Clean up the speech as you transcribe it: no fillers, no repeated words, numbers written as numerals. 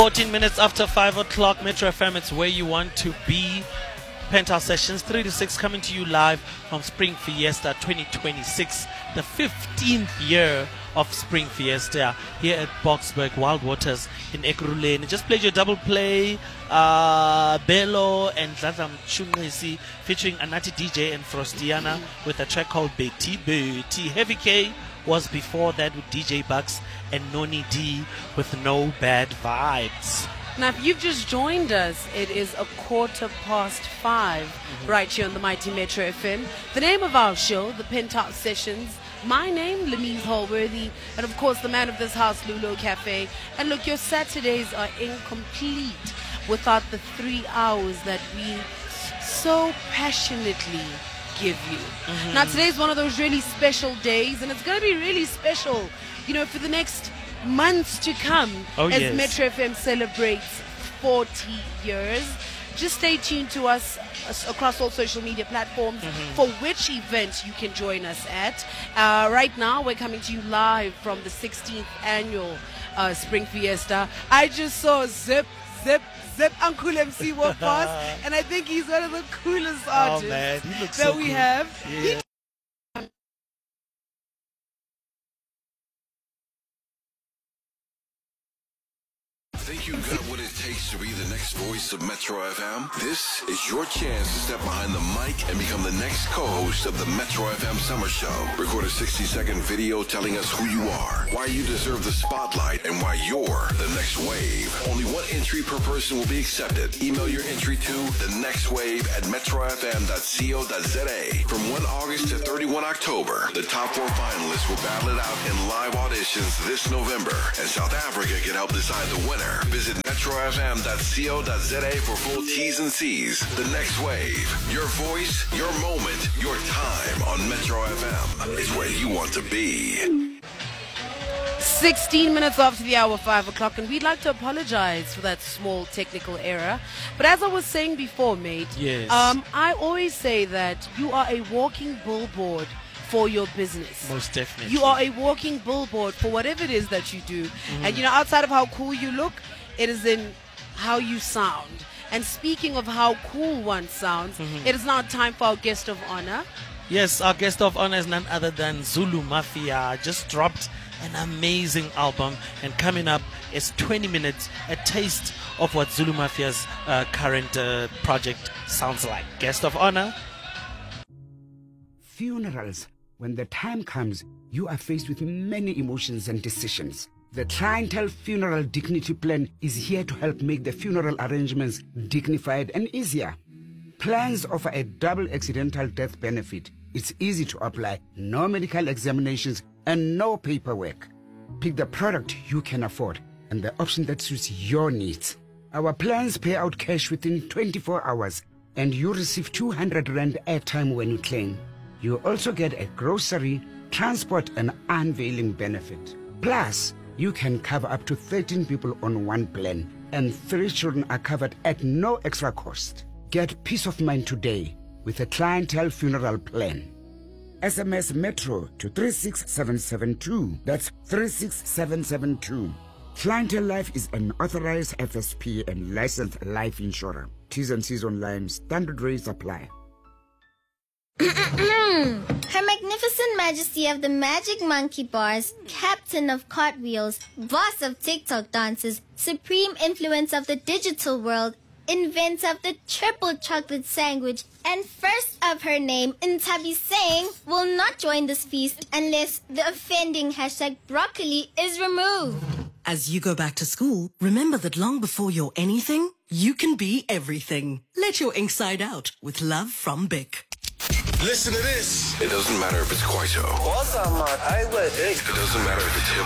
14 minutes after 5 o'clock, Metro FM, it's where you want to be. Penthouse Sessions 3 to 6 coming to you live from Spring Fiesta 2026, the 15th year of Spring Fiesta here at Boksburg Wild Waters in Ekurhuleni. Just played your double play, Bello and Dladla Mchunqisi featuring Anati DJ and Frostiana with a track called Betty Betty. Heavy K was before that with DJ Bucks and Noni D with No Bad Vibes. Now, if you've just joined us, it is 5:15 right here on the Mighty Metro FM. The name of our show, the Penthouse Sessions. My name, Lenise Holworthy, and of course the man of this house, Lulo Cafe. And look, your Saturdays are incomplete without the 3 hours that we so passionately give you. Now, today's one of those really special days, and it's going to be really special, you know, for the next months to come as Metro FM celebrates 40 years. Just stay tuned to us across all social media platforms for which event you can join us at. Right now, we're coming to you live from the 16th annual Spring Fiesta. I just saw Zip Uncle MC walk past, and I think he's one of the coolest artists that so we cool. have. Yeah. Think you got what it takes to be the next voice of Metro FM? This is your chance to step behind the mic and become the next co-host of the Metro FM Summer Show. Record a 60-second video telling us who you are, why you deserve the spotlight, and why you're the next wave. Only one entry per person will be accepted. Email your entry to thenextwave@metrofm.co.za. From 1 August to 31 October, the top 4 finalists will battle it out in live auditions this November, and South Africa can help decide the winner. Visit metrofm.co.za for full T's and C's. The Next Wave. Your voice, your moment, your time on Metro FM is where you want to be. 16 minutes after the hour, 5 o'clock, and we'd like to apologize for that small technical error. But as I was saying before, mate, I always say that you are a walking billboard for your business. Most definitely. You are a walking billboard for whatever it is that you do. And you know, outside of how cool you look, it is in how you sound. And speaking of how cool one sounds, it is now time for our guest of honor. Yes, our guest of honor is none other than Zulu Mafia. Just dropped an amazing album, and coming up is 20 minutes, a taste of what Zulu Mafia's current project sounds like. Guest of honor. Funerals. When the time comes, you are faced with many emotions and decisions. The Clientele Funeral Dignity Plan is here to help make the funeral arrangements dignified and easier. Plans offer a double accidental death benefit. It's easy to apply, no medical examinations, and no paperwork. Pick the product you can afford and the option that suits your needs. Our plans pay out cash within 24 hours, and you receive 200 Rand airtime when you claim. You also get a grocery, transport, and unveiling benefit. Plus, you can cover up to 13 people on one plan, and 3 children are covered at no extra cost. Get peace of mind today with a Clientele Funeral Plan. SMS Metro to 36772. That's 36772. Clientele Life is an authorized FSP and licensed life insurer. T's and C's online. Standard rates apply. Her Magnificent Majesty of the Magic Monkey Bars, Captain of Cartwheels, Boss of TikTok dances, Supreme Influence of the digital world, Inventor of the triple chocolate sandwich, and first of her name, Ntabi Singh, will not join this feast unless the offending #broccoli is removed. As you go back to school, remember that long before you're anything, you can be everything. Let your inside out with love from Bic. Listen to this. It doesn't matter if it's Kwaito. What's up, man? I would. It doesn't matter if it's hip